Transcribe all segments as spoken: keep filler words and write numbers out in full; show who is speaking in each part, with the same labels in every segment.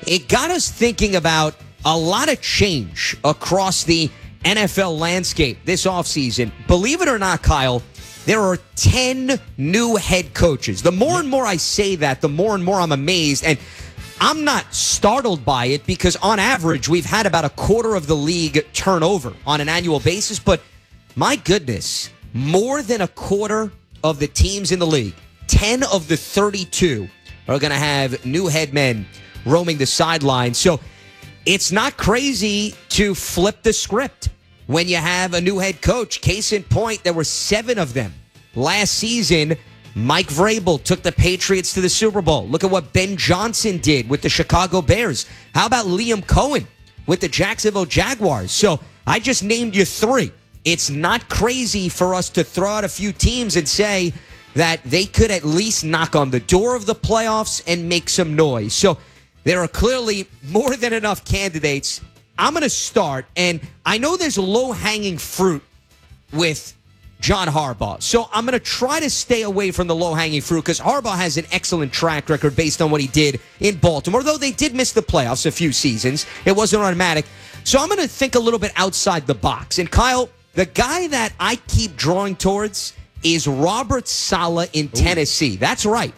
Speaker 1: it got us thinking about a lot of change across the N F L landscape this offseason. Believe it or not, Kyle, there are ten new head coaches. The more and more I say that, the more and more I'm amazed. And I'm not startled by it because on average, we've had about a quarter of the league turnover on an annual basis. But my goodness, more than a quarter of the teams in the league, ten of the thirty-two, are going to have new head men roaming the sidelines. So it's not crazy to flip the script when you have a new head coach. Case in point, there were seven of them last season. Mike Vrabel took the Patriots to the Super Bowl. Look at what Ben Johnson did with the Chicago Bears. How about Liam Cohen with the Jacksonville Jaguars? So I just named you three. It's not crazy for us to throw out a few teams and say that they could at least knock on the door of the playoffs and make some noise. So there are clearly more than enough candidates. I'm going to start, and I know there's low-hanging fruit with John Harbaugh. So I'm going to try to stay away from the low-hanging fruit because Harbaugh has an excellent track record based on what he did in Baltimore. Though they did miss the playoffs a few seasons, it wasn't automatic. So I'm going to think a little bit outside the box. And Kyle, the guy that I keep drawing towards is Robert Saleh in Tennessee. Ooh. That's right.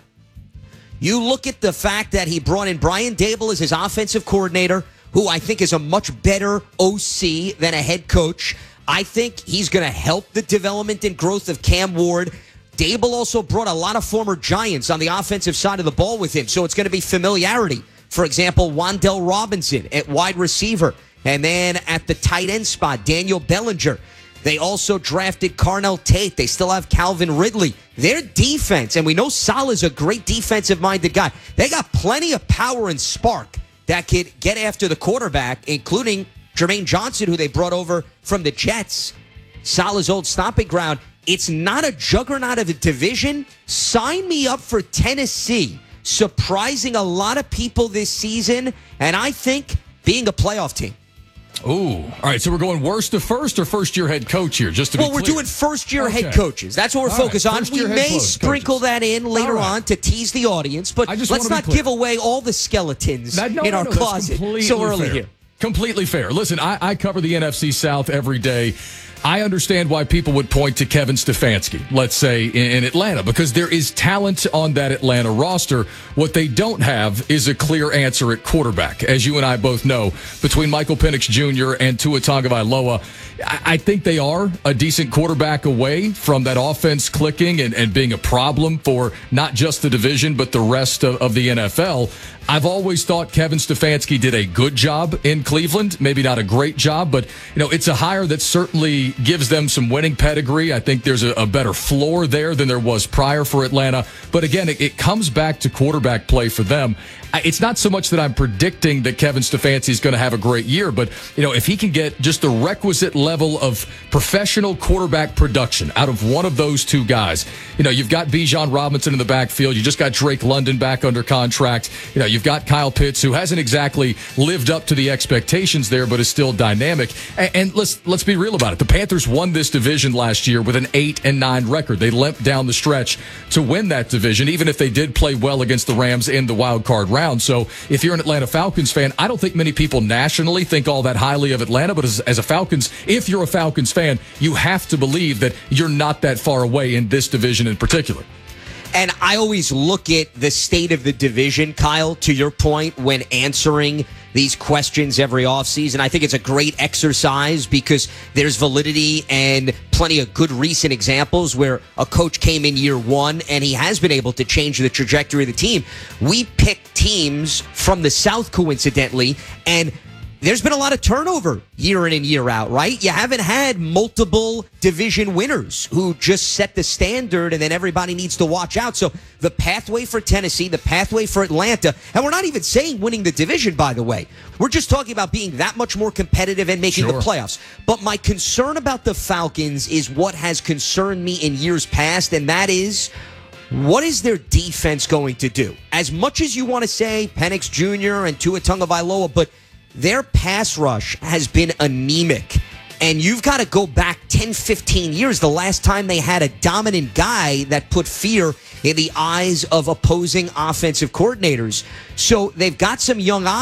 Speaker 1: You look at the fact that he brought in Brian Daboll as his offensive coordinator, who I think is a much better O C than a head coach. I think he's going to help the development and growth of Cam Ward. Daboll also brought a lot of former Giants on the offensive side of the ball with him, so it's going to be familiarity. For example, Wan'Dale Robinson at wide receiver, and then at the tight end spot, Daniel Bellinger. They also drafted Carnell Tate. They still have Calvin Ridley. Their defense, and we know Saleh's a great defensive-minded guy. They got plenty of power and spark that could get after the quarterback, including Jermaine Johnson, who they brought over from the Jets, Saleh's old stomping ground. It's not a juggernaut of a division. Sign me up for Tennessee, surprising a lot of people this season, and I think being a playoff team.
Speaker 2: Ooh. All right, so we're going worst to first or first-year head coach here, just to be
Speaker 1: Well, we're
Speaker 2: clear.
Speaker 1: doing first-year
Speaker 2: okay.
Speaker 1: head coaches. That's what we're
Speaker 2: All
Speaker 1: focused
Speaker 2: right.
Speaker 1: on. We
Speaker 2: First-year
Speaker 1: may
Speaker 2: head
Speaker 1: sprinkle
Speaker 2: coaches.
Speaker 1: that in later
Speaker 2: right.
Speaker 1: on to tease the audience, but
Speaker 2: I just
Speaker 1: let's
Speaker 2: wanna
Speaker 1: not
Speaker 2: be clear.
Speaker 1: give away all the skeletons
Speaker 2: That, no,
Speaker 1: in
Speaker 2: no,
Speaker 1: our
Speaker 2: no, that's
Speaker 1: closet
Speaker 2: completely
Speaker 1: so early
Speaker 2: fair.
Speaker 1: here.
Speaker 2: Completely fair. Listen, I, I cover the N F C South every day. I understand why people would point to Kevin Stefanski, let's say, in, in Atlanta, because there is talent on that Atlanta roster. What they don't have is a clear answer at quarterback. As you and I both know, between Michael Penix Junior and Tua Tagovailoa, I, I think they are a decent quarterback away from that offense clicking and, and being a problem for not just the division, but the rest of, of the N F L. I've always thought Kevin Stefanski did a good job in Cleveland, maybe not a great job, but you know it's a hire that certainly gives them some winning pedigree. I think there's a, a better floor there than there was prior for Atlanta. But again, it, it comes back to quarterback play for them. I, it's not so much that I'm predicting that Kevin Stefanski is going to have a great year, but you know if he can get just the requisite level of professional quarterback production out of one of those two guys, you know you've got Bijan Robinson in the backfield, you just got Drake London back under contract, you know you've got Kyle Pitts, who hasn't exactly lived up to the expectations there, but is still dynamic. And, and let's let's be real about it. The Panthers won this division last year with an eight and nine record. They limped down the stretch to win that division, even if they did play well against the Rams in the wild card round. So if you're an Atlanta Falcons fan, I don't think many people nationally think all that highly of Atlanta, but as, as a Falcons, if you're a Falcons fan, you have to believe that you're not that far away in this division in particular.
Speaker 1: And I always look at the state of the division, Kyle, to your point, when answering these questions every offseason. I think it's a great exercise because there's validity and plenty of good recent examples where a coach came in year one and he has been able to change the trajectory of the team. We pick teams from the South, coincidentally, and there's been a lot of turnover year in and year out, right? You haven't had multiple division winners who just set the standard and then everybody needs to watch out. So the pathway for Tennessee, the pathway for Atlanta, and we're not even saying winning the division, by the way. We're just talking about being that much more competitive and making
Speaker 2: Sure.
Speaker 1: the playoffs. But my concern about the Falcons is what has concerned me in years past, and that is, what is their defense going to do? As much as you want to say Penix Junior and Tua Tagovailoa, but their pass rush has been anemic. And you've got to go back ten, fifteen years, the last time they had a dominant guy that put fear in the eyes of opposing offensive coordinators. So they've got some young